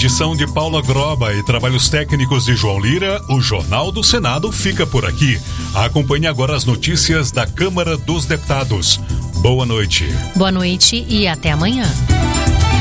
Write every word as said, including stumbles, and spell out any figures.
edição de Paula Groba e trabalhos técnicos de João Lira, o Jornal do Senado fica por aqui. Acompanhe agora as notícias da Câmara dos Deputados. Boa noite. Boa noite e até amanhã.